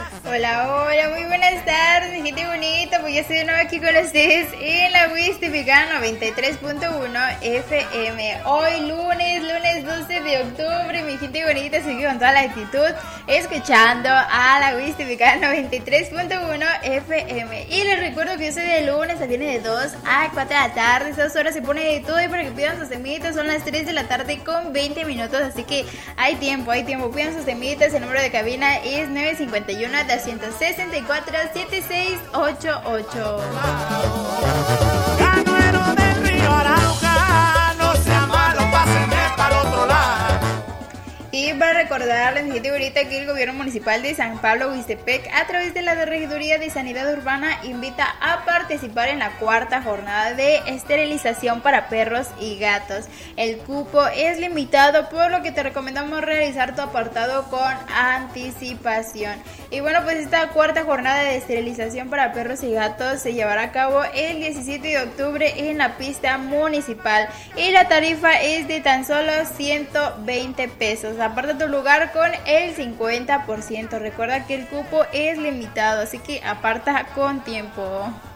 Hola, hola, muy buenas tardes, mi gente bonita. Pues ya estoy de nuevo aquí con ustedes en la Wistifigana 93.1 FM. Hoy lunes 12 de octubre, mi gente bonita, sigue con toda la actitud escuchando a la Wistifigana 93.1 FM. Y les recuerdo que yo soy de lunes a viernes de 2 a 4 de la tarde. Esas horas se pone de todo y para que pidan sus temitas son las 3 de la tarde con 20 minutos. Así que hay tiempo. Pidan sus temitas. El número de cabina es 951-265-7688. Canoero del río Arauca, no sea malo, pásenme para el otro lado. Y para recordarles, mi gente bonita, que el gobierno municipal de San Pablo Huistepec, a través de la Regiduría de Sanidad Urbana, invita a participar en la cuarta jornada de esterilización para perros y gatos. El cupo es limitado, por lo que te recomendamos realizar tu apartado con anticipación. Y bueno, pues esta cuarta jornada de esterilización para perros y gatos se llevará a cabo el 17 de octubre en la pista municipal. Y la tarifa es de tan solo 120 pesos. Aparta tu lugar con el 50%. Recuerda que el cupo es limitado, así que aparta con tiempo.